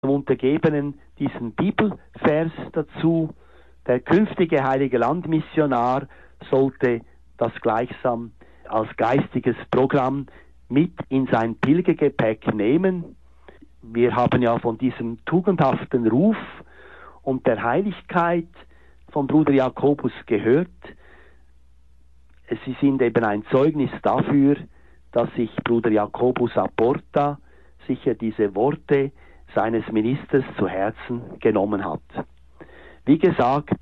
Untergebenen diesen Bibelvers dazu. Der künftige Heilige Landmissionar sollte das gleichsam als geistiges Programm mit in sein Pilgergepäck nehmen. Wir haben ja von diesem tugendhaften Ruf und der Heiligkeit von Bruder Jakobus gehört. Sie sind eben ein Zeugnis dafür, dass sich Bruder Jakobus a Porta sicher diese Worte seines Ministers zu Herzen genommen hat. Wie gesagt,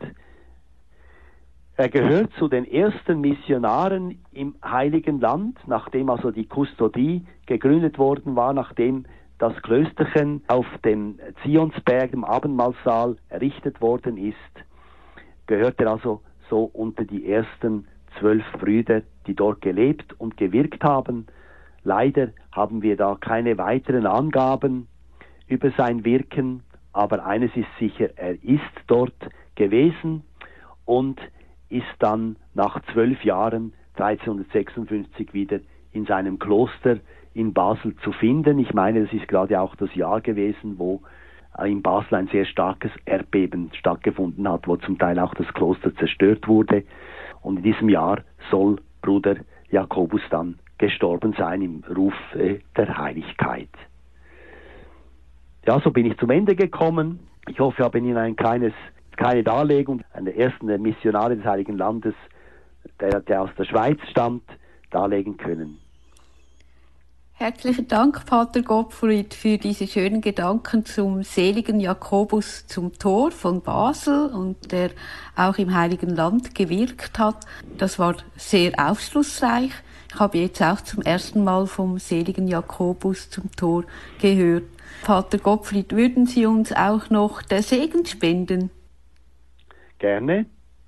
er gehört zu den ersten Missionaren im Heiligen Land, nachdem also die Kustodie gegründet worden war, nachdem das Klösterchen auf dem Zionsberg im Abendmahlsaal errichtet worden ist, gehört er also so unter die ersten 12 Brüder, die dort gelebt und gewirkt haben. Leider haben wir da keine weiteren Angaben über sein Wirken, aber eines ist sicher, er ist dort gewesen und ist dann nach 12 Jahren 1356 wieder in seinem Kloster in Basel zu finden. Ich meine, das ist gerade auch das Jahr gewesen, wo in Basel ein sehr starkes Erdbeben stattgefunden hat, wo zum Teil auch das Kloster zerstört wurde. Und in diesem Jahr soll Bruder Jakobus dann gestorben sein im Ruf der Heiligkeit. Ja, so bin ich zum Ende gekommen. Ich hoffe, ich habe Ihnen eine kleine Darlegung der ersten Missionare des Heiligen Landes, der aus der Schweiz stammt, darlegen können. Herzlichen Dank, Pater Gottfried, für diese schönen Gedanken zum seligen Jakobus zum Tor von Basel und der auch im Heiligen Land gewirkt hat. Das war sehr aufschlussreich. Ich habe jetzt auch zum ersten Mal vom seligen Jakobus zum Tor gehört. Pater Gottfried, würden Sie uns auch noch der Segen spenden? Gerne.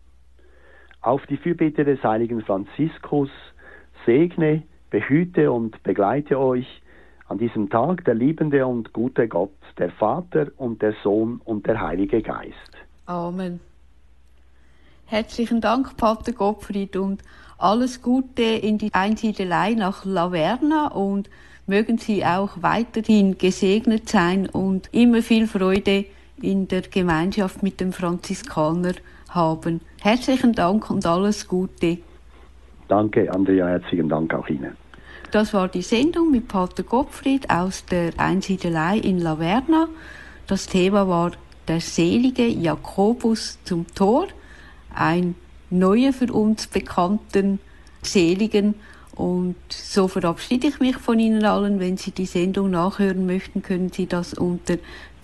Auf die Fürbitte des heiligen Franziskus segne, behüte und begleite euch an diesem Tag der liebende und gute Gott, der Vater und der Sohn und der Heilige Geist. Amen. Herzlichen Dank, Pater Gottfried, und alles Gute in die Einsiedelei nach Laverna und mögen Sie auch weiterhin gesegnet sein und immer viel Freude in der Gemeinschaft mit dem Franziskaner haben. Herzlichen Dank und alles Gute. Danke, Andrea, herzlichen Dank auch Ihnen. Das war die Sendung mit Pater Gottfried aus der Einsiedelei in Laverna. Das Thema war der selige Jakobus zum Tor, ein neuer für uns bekannten Seligen. Und so verabschiede ich mich von Ihnen allen. Wenn Sie die Sendung nachhören möchten, können Sie das unter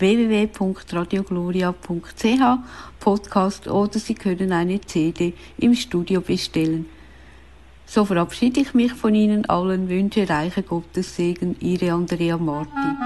www.radiogloria.ch Podcast oder Sie können eine CD im Studio bestellen. So verabschiede ich mich von Ihnen allen, wünsche reichen Gottes Segen, Ihre Andrea Marti.